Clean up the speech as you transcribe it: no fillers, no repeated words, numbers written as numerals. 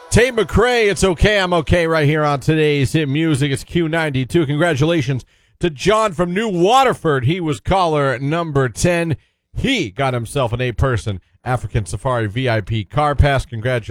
Tate McRae, It's Okay, I'm Okay, right here on today's Hit Music. It's Q92. Congratulations to John from New Waterford. He was caller number 10. He got himself an 8-person African Safari VIP car pass. Congratulations.